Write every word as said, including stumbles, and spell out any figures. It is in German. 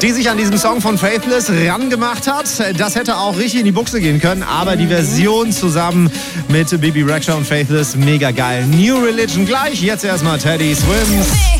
die sich an diesem Song von Faithless rangemacht hat. Das hätte auch richtig in die Buchse gehen können, aber die Version zusammen mit Bebe Rexha und Faithless, mega geil. New Religion gleich, jetzt erstmal Teddy Swims.